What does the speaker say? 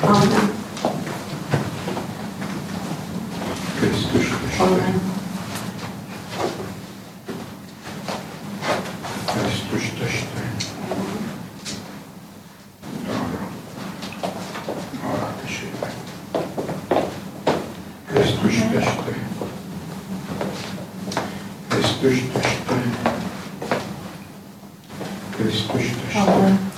Amen. Krisztus teste. Amen. Krisztus teste. Arra kísérlek. Krisztus teste. Krisztus teste. Krisztus teste. Amen.